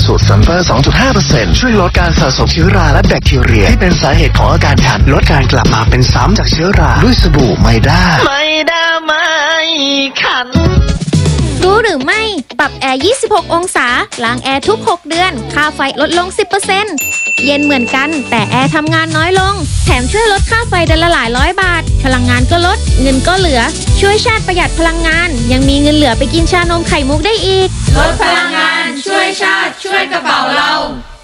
สูตรซันเฟอร์ 2.5% ช่วยลดการสะสมเชื้อราและแบคทีเรียที่เป็นสาเหตุของอาการคันลดการกลับมาเป็นซ้ำจากเชื้อราด้วยสบู่ไมด้าไม่คันรู้หรือไม่ปรับแอร์ 26 องศาล้างแอร์ทุก 6 เดือนค่าไฟลดลง 10% เย็นเหมือนกันแต่แอร์ทำงานน้อยลงแถมช่วยลดค่าไฟเดือนละหลายร้อยบาทพลังงานก็ลดเงินก็เหลือช่วยชาติประหยัดพลังงานยังมีเงินเหลือไปกินชานมไข่มุกได้อีกลดพลังงานช่วยชาติช่วยกระเป๋าเรา